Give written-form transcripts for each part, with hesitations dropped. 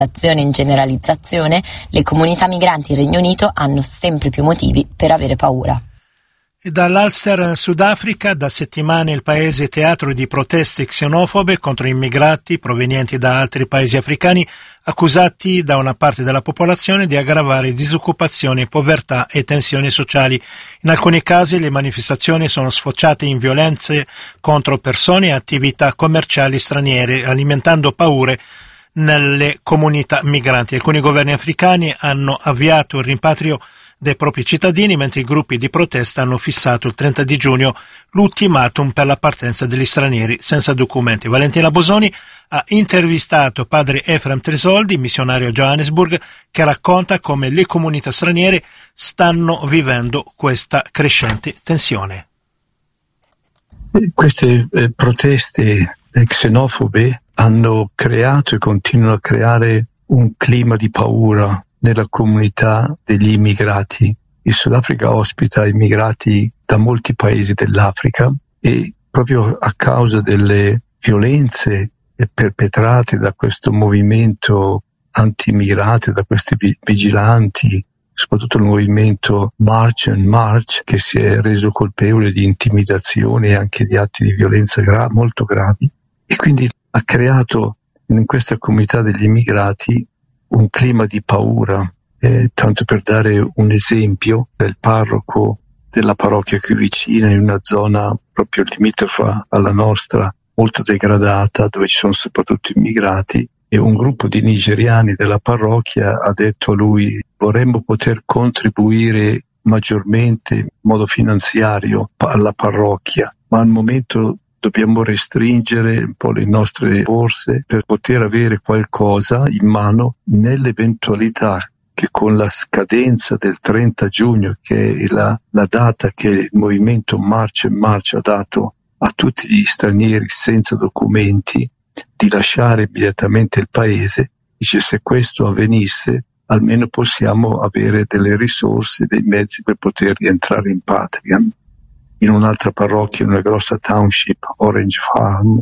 in generalizzazione, le comunità migranti in Regno Unito hanno sempre più motivi per avere paura. E dall'Ulster, Sudafrica, da settimane il paese è teatro di proteste xenofobe contro immigrati provenienti da altri paesi africani, accusati da una parte della popolazione di aggravare disoccupazione, povertà e tensioni sociali. In alcuni casi le manifestazioni sono sfociate in violenze contro persone e attività commerciali straniere, alimentando paure nelle comunità migranti. Alcuni governi africani hanno avviato il rimpatrio dei propri cittadini, mentre i gruppi di protesta hanno fissato il 30 di giugno l'ultimatum per la partenza degli stranieri senza documenti. Valentina Bosoni ha intervistato padre Efrem Tresoldi, missionario a Johannesburg, che racconta come le comunità straniere stanno vivendo questa crescente tensione. Queste proteste xenofobe hanno creato e continuano a creare un clima di paura nella comunità degli immigrati. Il Sudafrica ospita immigrati da molti paesi dell'Africa e proprio a causa delle violenze perpetrate da questo movimento anti-immigrati, da questi vigilanti, soprattutto il movimento March and March, che si è reso colpevole di intimidazioni e anche di atti di violenza molto gravi, e quindi ha creato in questa comunità degli immigrati un clima di paura. Tanto per dare un esempio, il parroco della parrocchia qui vicina, in una zona proprio limitrofa alla nostra, molto degradata, dove ci sono soprattutto immigrati, e un gruppo di nigeriani della parrocchia ha detto a lui: vorremmo poter contribuire maggiormente in modo finanziario alla parrocchia, ma al momento dobbiamo restringere un po' le nostre borse per poter avere qualcosa in mano nell'eventualità che con la scadenza del 30 giugno, che è la data che il movimento March and March ha dato a tutti gli stranieri senza documenti, di lasciare immediatamente il paese. Dice: se questo avvenisse, almeno possiamo avere delle risorse, dei mezzi per poter rientrare in patria. In un'altra parrocchia, in una grossa township, Orange Farm,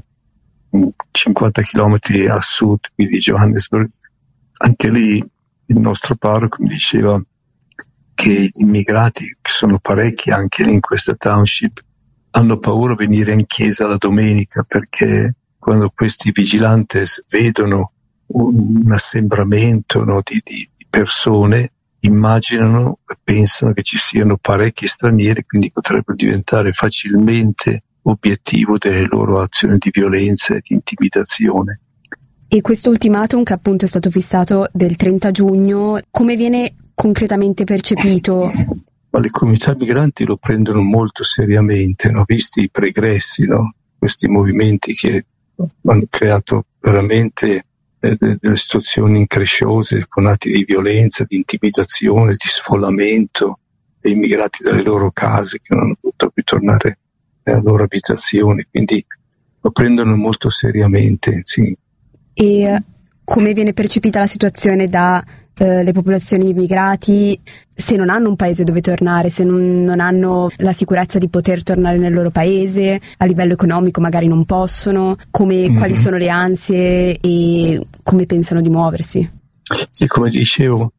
50 chilometri a sud qui di Johannesburg, anche lì il nostro parroco mi diceva che gli immigrati, che sono parecchi anche lì in questa township, hanno paura di venire in chiesa la domenica, perché quando questi vigilantes vedono un assembramento, no, di persone, immaginano e pensano che ci siano parecchi stranieri, quindi potrebbero diventare facilmente obiettivo delle loro azioni di violenza e di intimidazione. E questo ultimatum, che appunto è stato fissato del 30 giugno, come viene concretamente percepito? Ma le comunità migranti lo prendono molto seriamente, no? Visti i pregressi, no? Questi movimenti che hanno creato veramente delle situazioni incresciose, con atti di violenza, di intimidazione, di sfollamento dei immigrati dalle loro case, che non hanno potuto più tornare alle loro abitazioni, quindi lo prendono molto seriamente, sì. E come viene percepita la situazione da le popolazioni immigrati, se non hanno un paese dove tornare, se non hanno la sicurezza di poter tornare nel loro paese, a livello economico magari non possono, quali sono le ansie e come pensano di muoversi? Sì, come dicevo,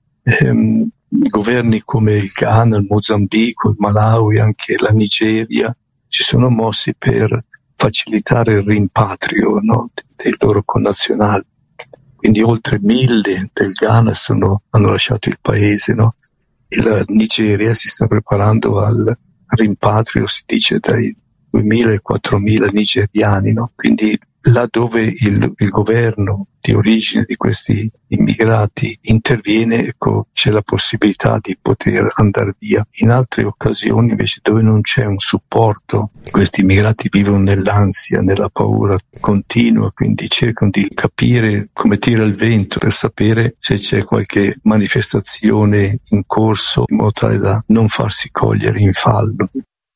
governi come il Ghana, il Mozambico, il Malawi, anche la Nigeria si sono mossi per facilitare il rimpatrio, no, dei loro connazionali. Quindi oltre 1000 del Ghana hanno lasciato il paese, no? E la Nigeria si sta preparando al rimpatrio, si dice, dai 2000 e 4000 nigeriani, no? Quindi là dove il governo di origine di questi immigrati interviene, ecco, c'è la possibilità di poter andare via. In altre occasioni invece, dove non c'è un supporto, questi immigrati vivono nell'ansia, nella paura continua, quindi cercano di capire come tira il vento per sapere se c'è qualche manifestazione in corso, in modo tale da non farsi cogliere in fallo.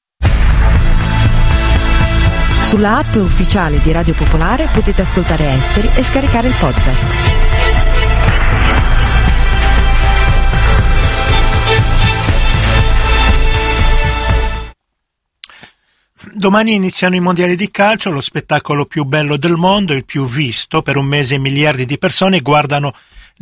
Sulla app ufficiale di Radio Popolare potete ascoltare Esteri e scaricare il podcast. Domani iniziano i mondiali di calcio, lo spettacolo più bello del mondo, il più visto. Per un mese miliardi di persone guardano